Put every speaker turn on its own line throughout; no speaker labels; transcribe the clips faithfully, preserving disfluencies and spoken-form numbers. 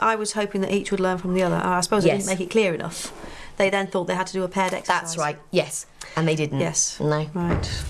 I was hoping that each would learn from the other, and I suppose
Yes.
I didn't make it clear enough. They then thought they had to do a paired exercise.
That's right, yes. And they didn't.
Yes.
No.
Right.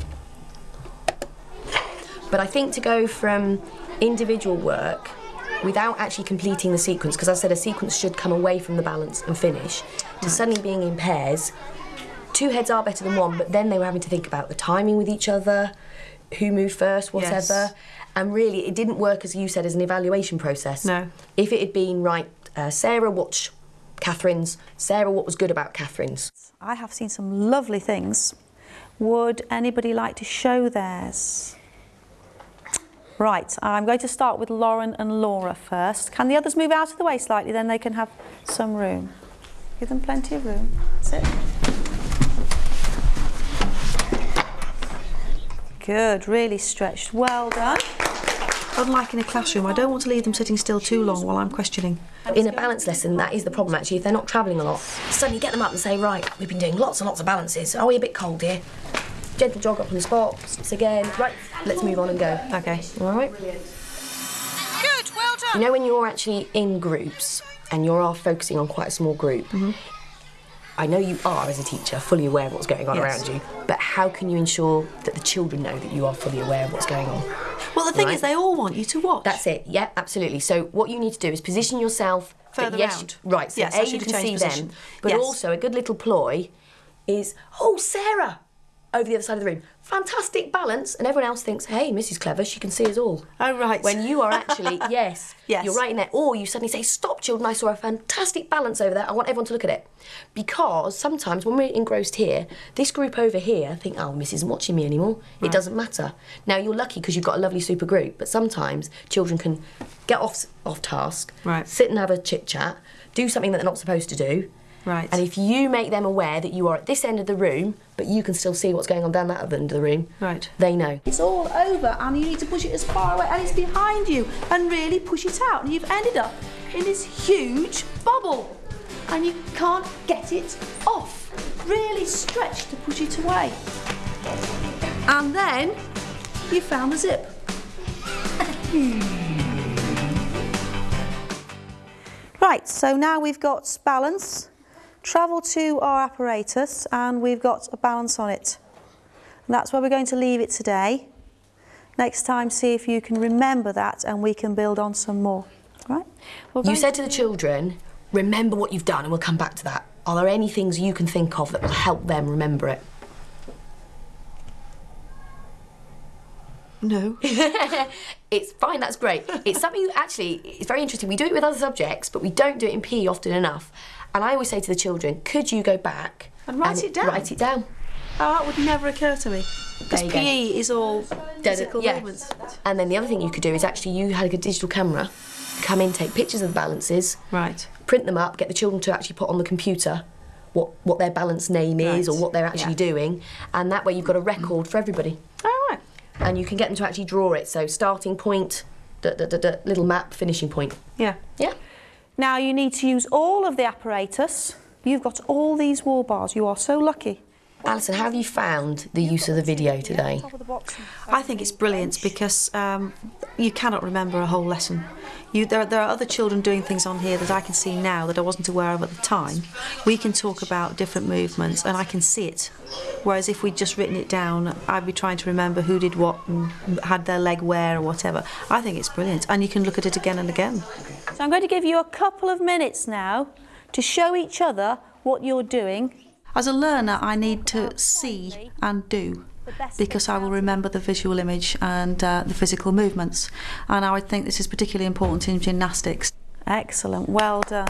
But I think to go from individual work without actually completing the sequence, because I said a sequence should come away from the balance and finish, to suddenly being in pairs, two heads are better than one, but then they were having to think about the timing with each other, who moved first, whatever.
Yes.
And really, it didn't work, as you said, as an evaluation process.
No.
If it had been, right, uh, Sarah, watch Catherine's, Sarah, what was good about Catherine's?
I have seen some lovely things. Would anybody like to show theirs? Right, I'm going to start with Lauren and Laura first. Can the others move out of the way slightly, then they can have some room. Give them plenty of room. That's it. Good, really stretched. Well done.
Unlike in a classroom, I don't want to leave them sitting still too long while I'm questioning.
In a balance lesson, that is the problem actually. If they're not travelling a lot, suddenly get them up and say, right, we've been doing lots and lots of balances. Are we a bit cold here? Gentle jog up on the spot. So again, right, let's move on and go.
Okay.
All right.
Good, well done.
You know when you're actually in groups and you're all focusing on quite a small group, mm-hmm. I know you are, as a teacher, fully aware of what's going on
Yes.
around you, but how can you ensure that the children know that you are fully aware of what's going on?
Well, the thing
Right.
is, they all want you to watch.
That's it, yeah, absolutely. So what you need to do is position yourself that
Further
yes,
round.
right, so
Yes, I
A,
should
you
have
can see
changed position.
them, but
Yes.
also a good little ploy is, oh, Sarah, over the other side of the room. Fantastic balance, and everyone else thinks, hey, Missus Clever, she can see us all.
Oh, right.
When you are actually, yes,
Yes.
you're right in there. Or you suddenly say, stop, children, I saw a fantastic balance over there. I want everyone to look at it. Because sometimes when we're engrossed here, this group over here think, oh, Miss isn't watching me anymore.
Right.
It doesn't matter. Now, you're lucky because you've got a lovely super group, but sometimes children can get off, off task,
Right.
sit and have a chit-chat, do something that they're not supposed to do.
Right.
And if you make them aware that you are at this end of the room, but you can still see what's going on down that other end of the room,
Right.
they know.
It's all over and you need to push it as far away and it's behind you and really push it out and you've ended up in this huge bubble and you can't get it off. Really stretch to push it away. And then you found the zip. Right, so now we've got balance. Travel to our apparatus and we've got a balance on it. And that's where we're going to leave it today. Next time, see if you can remember that and we can build on some more. Right? We're
You
going
said to the children, remember what you've done, and we'll come back to that. Are there any things you can think of that will help them remember it?
No.
It's fine, that's great. It's something you actually, it's very interesting. We do it with other subjects, but we don't do it in P E often enough. And I always say to the children, could you go back
And write it down.
Write it down.
Oh, that would never occur to me. Because
There you go.
P E is all physical
Yeah.
movements.
And then the other thing you could do is actually you had a digital camera, come in, take pictures of the balances,
Right.
print them up, get the children to actually put on the computer what, what their balance name is
Right.
or what they're actually
Yeah.
doing, and that way you've got a record for everybody.
All right.
And you can get them to actually draw it, so starting point, da, da, da, da, little map, finishing point.
Yeah.
Yeah?
Now you need to use all of the apparatus. You've got all these wall bars. You are so lucky.
Alison, how have you found the use of the video today?
I think it's brilliant because um, you cannot remember a whole lesson. You, there, there are other children doing things on here that I can see now that I wasn't aware of at the time. We can talk about different movements and I can see it. Whereas if we'd just written it down, I'd be trying to remember who did what and had their leg where or whatever. I think it's brilliant and you can look at it again and again.
So I'm going to give you a couple of minutes now to show each other what you're doing.
As a learner, I need to see and do, because I will remember the visual image and uh, the physical movements. And I would think this is particularly important in gymnastics.
Excellent, well done.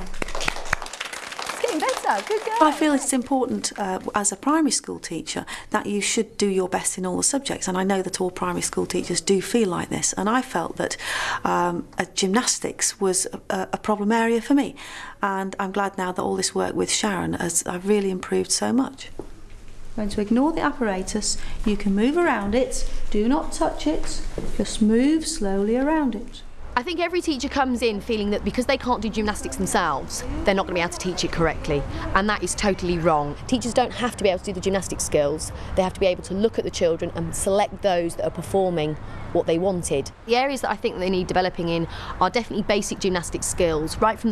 It's getting better, good girl.
I feel it's important uh, as a primary school teacher that you should do your best in all the subjects, and I know that all primary school teachers do feel like this, and I felt that um, uh, gymnastics was a, a problem area for me, and I'm glad now that all this work with Sharon has I've really improved so much.
I'm going to ignore the apparatus. You can move around it, do not touch it, just move slowly around it.
I think every teacher comes in feeling that because they can't do gymnastics themselves, they're not going to be able to teach it correctly, and that is totally wrong. Teachers don't have to be able to do the gymnastic skills, they have to be able to look at the children and select those that are performing what they wanted. The areas that I think they need developing in are definitely basic gymnastic skills, right from